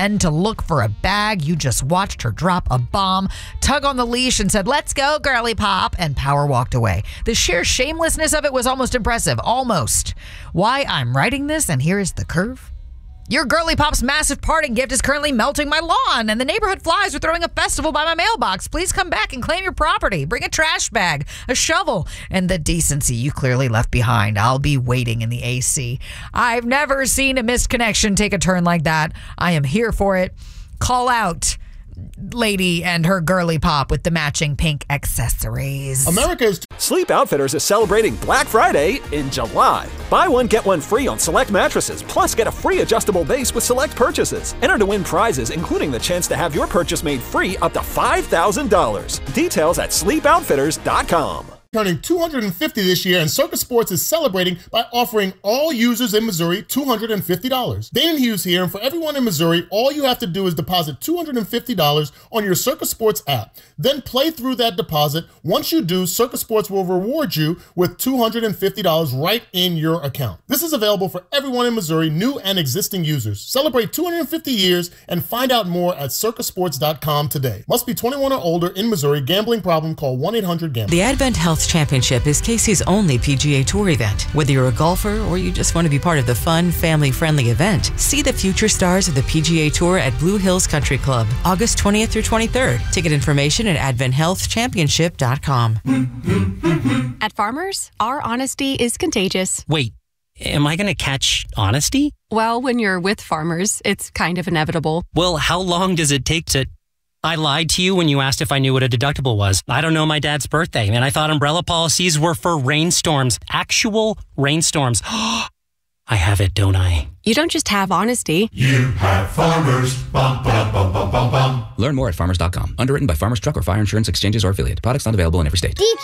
pretend to look for a bag. You just watched her drop a bomb, tug on the leash, and said, "Let's go, girly pop," and Power walked away. The sheer shamelessness of it was almost impressive. Almost. Why I'm writing this, and here is the curve. Your girly pop's massive parting gift is currently melting my lawn, and the neighborhood flies are throwing a festival by my mailbox. Please come back and claim your property. Bring a trash bag, a shovel, and the decency you clearly left behind. I'll be waiting in the AC. I've never seen a missed connection take a turn like that. I am here for it. Call out lady and her girly pop with the matching pink accessories. Sleep Outfitters is celebrating Black Friday in July. Buy one, get one free on select mattresses, plus get a free adjustable base with select purchases. Enter to win prizes, including the chance to have your purchase made free up to $5,000. Details at sleepoutfitters.com. Turning 250 this year, and Circus Sports is celebrating by offering all users in Missouri $250. Dane Hughes here, and for everyone in Missouri, all you have to do is deposit $250 on your Circus Sports app. Then play through that deposit. Once you do, Circus Sports will reward you with $250 right in your account. This is available for everyone in Missouri, new and existing users. Celebrate 250 years and find out more at circusports.com today. Must be 21 or older in Missouri. Gambling problem? Call 1-800-GAMBLER. The Advent Health Championship is Casey's only PGA Tour event. Whether you're a golfer or you just want to be part of the fun, family-friendly event, see the future stars of the PGA Tour at Blue Hills Country Club, August 20th through 23rd. Ticket information at adventhealthchampionship.com. At Farmers, our honesty is contagious. Wait, am I going to catch honesty? Well, when you're with Farmers, it's kind of inevitable. Well, how long does it take to... I lied to you when you asked if I knew what a deductible was. I don't know my dad's birthday, and I thought umbrella policies were for rainstorms. Actual rainstorms. I have it, don't I? You don't just have honesty. You have Farmers. Bum, bum, bum, bum, bum, bum. Learn more at farmers.com. Underwritten by Farmers Truck or Fire Insurance Exchanges or Affiliate. Products not available in every state.